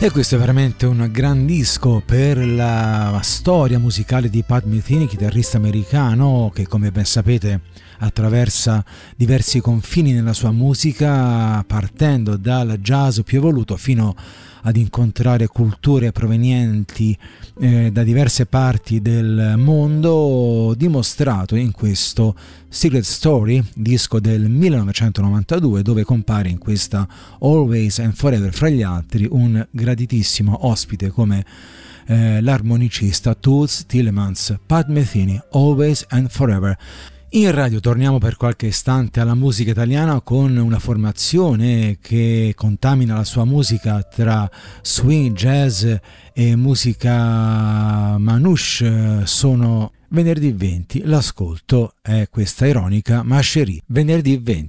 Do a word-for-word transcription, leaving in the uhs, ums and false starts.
E questo è veramente un gran disco per la storia musicale di Pat Metheny, chitarrista americano che, come ben sapete, attraversa diversi confini nella sua musica, partendo dal jazz più evoluto fino ad incontrare culture provenienti eh, da diverse parti del mondo, dimostrato in questo Secret Story, disco del millenovecentonovantadue, dove compare in questa Always and Forever fra gli altri un graditissimo ospite come eh, l'armonicista Toots Thielemans. Pat Metheny, Always and Forever. In radio torniamo per qualche istante alla musica italiana con una formazione che contamina la sua musica tra swing, jazz e musica manouche. Sono Venerdì venti, l'ascolto è questa ironica Ma Chérie. Venerdì venti.